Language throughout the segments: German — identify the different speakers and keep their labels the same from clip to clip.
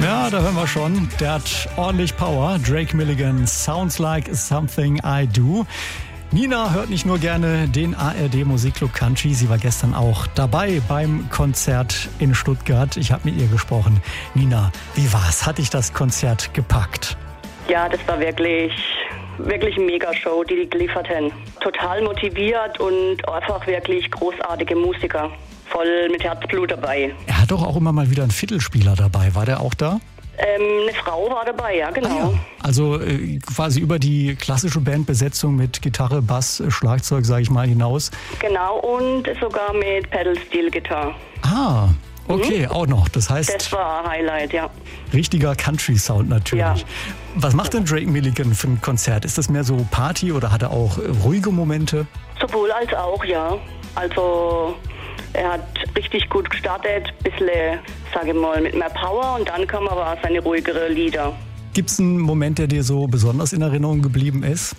Speaker 1: Ja, da hören wir schon. Der hat ordentlich Power. Drake Milligan, Sounds Like Something I Do. Nina hört nicht nur gerne den ARD Musikclub Country, sie war gestern auch dabei beim Konzert in Stuttgart. Ich habe mit ihr gesprochen. Nina, wie war's? Hat dich das Konzert gepackt?
Speaker 2: Ja, das war wirklich eine Mega-Show, die geliefert haben. Total motiviert und einfach wirklich großartige Musiker. Voll mit Herzblut dabei.
Speaker 1: Er hat doch auch immer mal wieder einen Fiddlespieler dabei. War der auch da?
Speaker 2: Eine Frau war dabei, ja, genau.
Speaker 1: Ah, ja. Also quasi über die klassische Bandbesetzung mit Gitarre, Bass, Schlagzeug, sage ich mal, hinaus.
Speaker 2: Genau, und sogar mit Pedal-Steel-Gitarre.
Speaker 1: Ah, okay, auch noch. Das heißt...
Speaker 2: Das war ein Highlight, ja.
Speaker 1: Richtiger Country-Sound natürlich.
Speaker 2: Ja.
Speaker 1: Was macht denn Drake Milligan für ein Konzert? Ist das mehr so Party oder hat er auch ruhige Momente?
Speaker 2: Sowohl als auch, ja. Also... Er hat richtig gut gestartet, ein bisschen, sage ich mal, mit mehr Power und dann kamen aber seine ruhigere Lieder.
Speaker 1: Gibt es einen Moment, der dir so besonders in Erinnerung geblieben ist?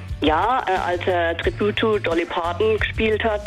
Speaker 2: Ja, als er Tribute to Dolly Parton gespielt hat,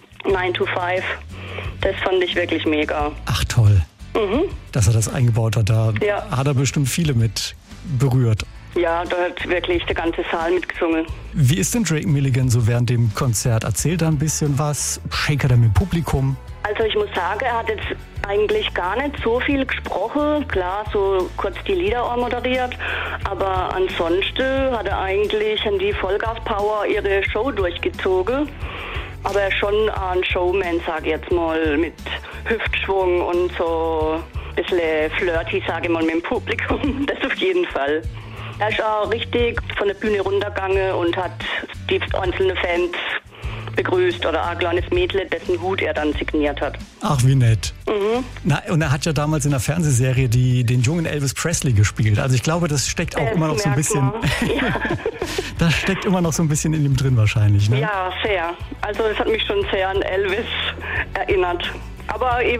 Speaker 2: 9 to 5, das fand ich wirklich mega.
Speaker 1: Ach toll, dass er das eingebaut hat, da hat er bestimmt viele mit berührt.
Speaker 2: Ja, da hat wirklich der ganze Saal mitgesungen.
Speaker 1: Wie ist denn Drake Milligan so während dem Konzert? Erzählt er ein bisschen was? Shakert er mit dem Publikum?
Speaker 2: Also ich muss sagen, er hat jetzt eigentlich gar nicht so viel gesprochen. Klar, so kurz die Lieder auch moderiert. Aber ansonsten hat er eigentlich an die Vollgas-Power ihre Show durchgezogen. Aber er ist schon ein Showman, sage ich jetzt mal, mit Hüftschwung und so ein bisschen flirty, sage ich mal, mit dem Publikum. Das auf jeden Fall. Er ist auch richtig von der Bühne runtergegangen und hat die einzelnen Fans begrüßt oder ein kleines Mädchen, dessen Hut er dann signiert hat.
Speaker 1: Ach, wie nett. Na, und er hat ja damals in der Fernsehserie den jungen Elvis Presley gespielt. Also ich glaube, das steckt auch immer noch so ein bisschen...
Speaker 2: Ja.
Speaker 1: Das steckt immer noch so ein bisschen in ihm drin wahrscheinlich, ne?
Speaker 2: Ja, sehr. Also es hat mich schon sehr an Elvis erinnert. Aber eben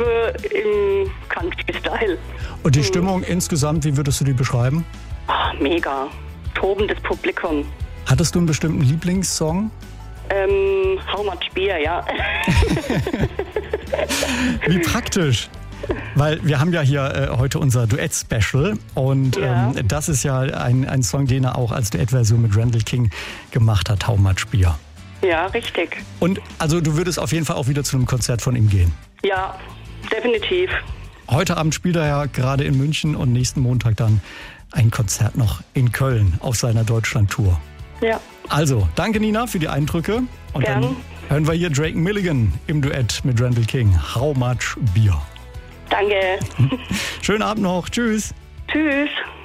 Speaker 2: im Country-Style.
Speaker 1: Und die Stimmung insgesamt, wie würdest du die beschreiben?
Speaker 2: Oh, mega. Tobendes Publikum.
Speaker 1: Hattest du einen bestimmten Lieblingssong?
Speaker 2: How Much Beer, ja.
Speaker 1: Wie praktisch. Weil wir haben ja hier heute unser Duett-Special und das ist ja ein Song, den er auch als Duettversion mit Randall King gemacht hat, How Much Beer.
Speaker 2: Ja, richtig.
Speaker 1: Und also du würdest auf jeden Fall auch wieder zu einem Konzert von ihm gehen?
Speaker 2: Ja, definitiv.
Speaker 1: Heute Abend spielt er ja gerade in München und nächsten Montag dann ein Konzert noch in Köln auf seiner Deutschland-Tour.
Speaker 2: Ja.
Speaker 1: Also, danke Nina für die Eindrücke. Und
Speaker 2: Gern.
Speaker 1: Dann hören wir hier Drake Milligan im Duett mit Randall King. How Much Beer.
Speaker 2: Danke.
Speaker 1: Schönen Abend noch. Tschüss.
Speaker 2: Tschüss.